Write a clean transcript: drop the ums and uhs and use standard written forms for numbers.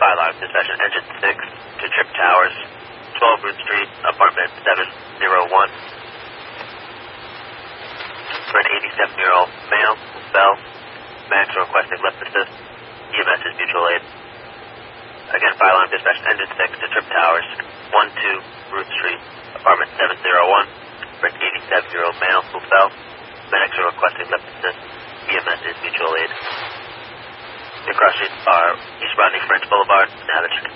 Fire alarm dispatch engine 6 to Trip Towers, 12 Root Street, apartment 701. For an 87-year-old male who fell. Medics are requesting lift assist. EMS is mutual aid. Again, fire alarm dispatch engine 6 to Trip Towers, 12 Root Street, apartment 701. For an 87-year-old male who fell. Medics are requesting lift assist. EMS is mutual aid. The cross streets are East Rodney French Boulevard, Navitch.